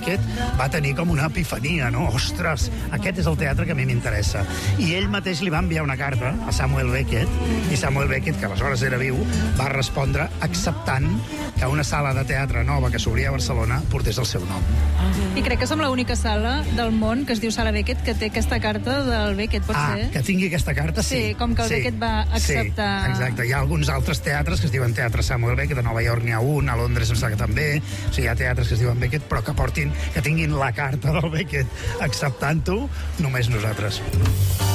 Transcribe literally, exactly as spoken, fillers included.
Beckett, va tenir com una epifania, no? Ostres, aquest és el teatre que a mi m'interessa. I ell mateix li va enviar una carta a Samuel Beckett, i Samuel Beckett, que aleshores era viu, va respondre acceptant que una sala de teatre nova que s'obria a Barcelona portés el seu nom. I crec que som l'única sala del món que es diu Sala Beckett que té aquesta carta del Beckett, pot ah, ser? Ah, que tingui aquesta carta, sí. Sí, com que el sí. Beckett va acceptar... Sí, exacte. Hi ha alguns altres teatres que es diuen Teatre Samuel Beckett, a Nova York n'hi ha un, a Londres em sembla que també, o sigui, hi ha teatres que es diuen Beckett, però que portin, que tinguin la carta del Beckett acceptant-ho, només nosaltres.